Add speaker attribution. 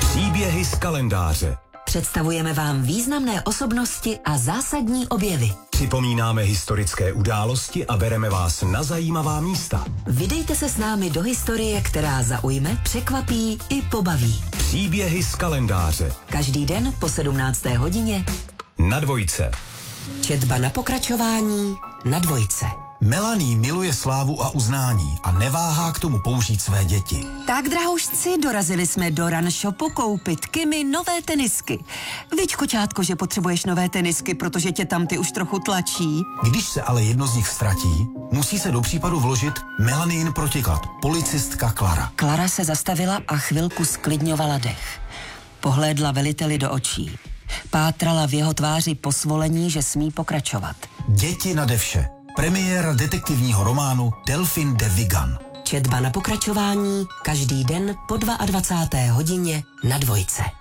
Speaker 1: Příběhy z kalendáře.
Speaker 2: Představujeme vám významné osobnosti a zásadní objevy.
Speaker 1: Připomínáme historické události a bereme vás na zajímavá místa.
Speaker 2: Vydejte se s námi do historie, která zaujme, překvapí i pobaví.
Speaker 1: Příběhy z kalendáře.
Speaker 2: Každý den po 17. hodině
Speaker 1: Na Dvojce.
Speaker 2: Četba na pokračování na Dvojce.
Speaker 3: Melanie miluje slávu a uznání a neváhá k tomu použít své děti.
Speaker 2: Tak, drahoušci, dorazili jsme do Run Shopu koupit Kimi nové tenisky. Viď, koťátko, že potřebuješ nové tenisky, protože tě tam ty už trochu tlačí.
Speaker 3: Když se ale jedno z nich ztratí, musí se do případu vložit Melanin protiklad, policistka Klara.
Speaker 2: Klara se zastavila a chvilku sklidňovala dech. Pohlédla veliteli do očí. Pátrala v jeho tváři po svolení, že smí pokračovat.
Speaker 3: Děti nade vše. Premiéra detektivního románu Delphine de Vigan.
Speaker 2: Četba na pokračování každý den po 22. hodině na Dvojce.